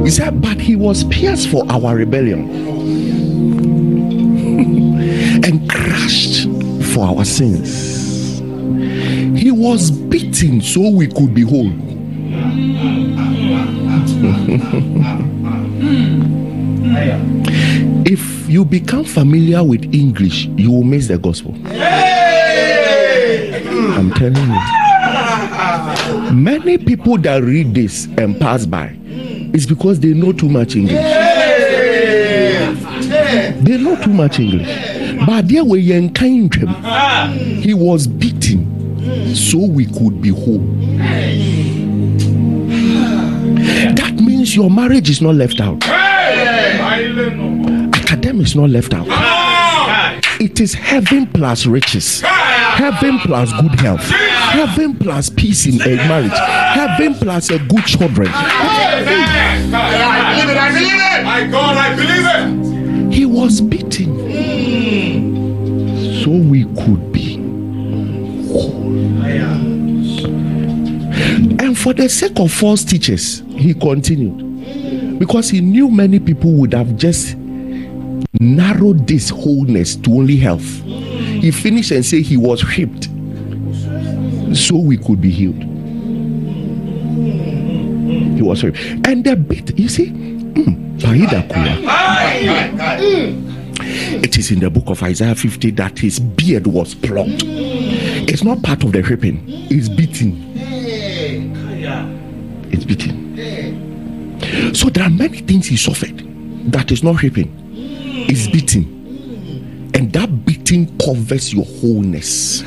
He said, but he was pierced for our rebellion and crushed for our sins. He was beaten so we could be whole. If you become familiar with English, you will miss the gospel. I'm telling you. Many people that read this and pass by, it's because they know too much English. They know too much English. But there were young kind him. He was beaten so we could be whole. That means your marriage is not left out. Academics not left out. It is heaven plus riches, heaven plus good health, heaven plus peace in a marriage, heaven plus a good children. I believe it. My God, I believe it. He was beaten so we could be whole. And for the sake of false teachers, he continued, because he knew many people would have just narrowed this wholeness to only health. He finished and said he was whipped so we could be healed. He was whipped. And the bit, you see, it is in the book of Isaiah 50 that his beard was plucked. It's not part of the whipping, it's beaten. It's beaten. So there are many things he suffered that is not whipping. Is beating, and that beating covers your wholeness,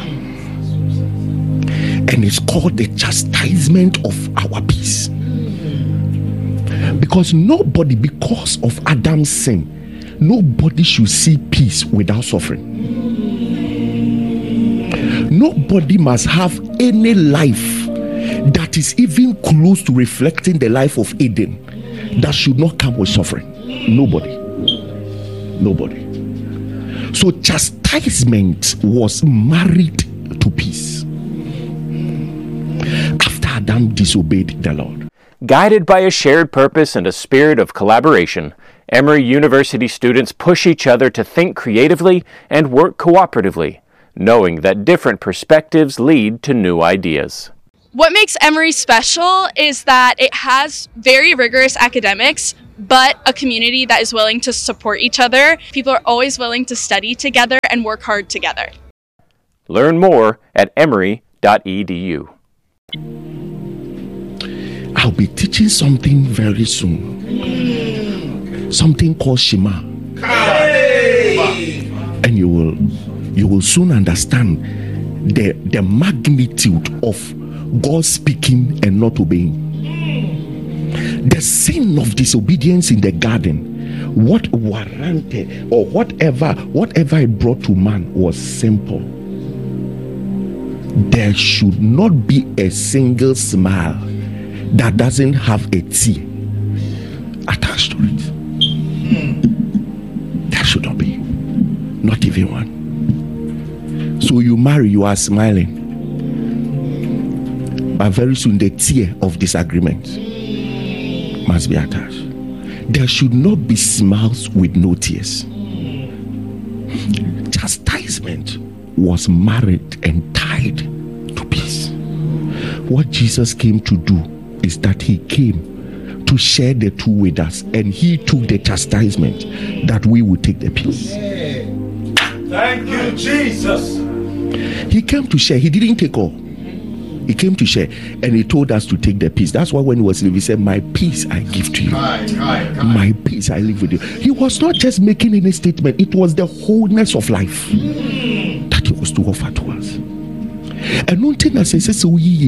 and it's called the chastisement of our peace. Because nobody, because of Adam's sin, nobody should see peace without suffering. Nobody must have any life that is even close to reflecting the life of Eden that should not come with suffering. Nobody. So chastisement was married to peace after Adam disobeyed the Lord. Guided by a shared purpose and a spirit of collaboration, Emory University students push each other to think creatively and work cooperatively, knowing that different perspectives lead to new ideas. What makes Emory special is that it has very rigorous academics, but a community that is willing to support each other. People are always willing to study together and work hard together. Learn more at emory.edu. I'll be teaching something very soon. Something called Shema. And you will soon understand the magnitude of God speaking and not obeying. The sin of disobedience in the garden, what warranted or whatever it brought to man was simple. There should not be a single smile that doesn't have a tear attached to it. There should not be, not even one. So you marry, you are smiling, but very soon the tear of disagreement must be attached. There should not be smiles with no tears. Chastisement was married and tied to peace. What Jesus came to do is that he came to share the two with us, and he took the chastisement that we would take the peace. Thank you, Jesus. He came to share, he didn't take all. He came to share, and he told us to take the peace. That's why when he was leaving, he said, my peace I give to you. My peace I live with you. He was not just making any statement, it was the wholeness of life that he was to offer to us. And one thing I say, so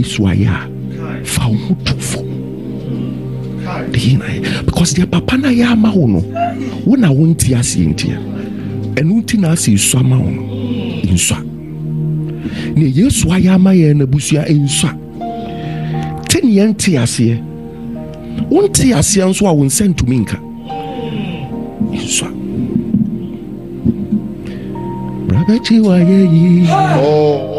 because the papa na ya ma ho no wona wonti asientia enu nti na asi swa ma ho inswa ne Yesu aya ma ye na busua inswa teni yenti ase wonti ase nso a won sentumi nka inswa brabachi wa ye yi